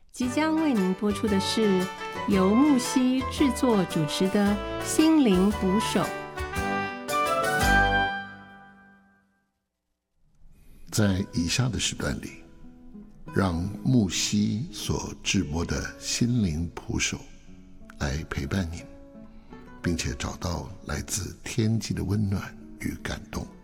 即将为您播出的是由木西制作主持的《心灵捕手》。 在以下的时段里，让木西所制播的《心灵捕手》来陪伴您，并且找到来自天际的温暖与感动。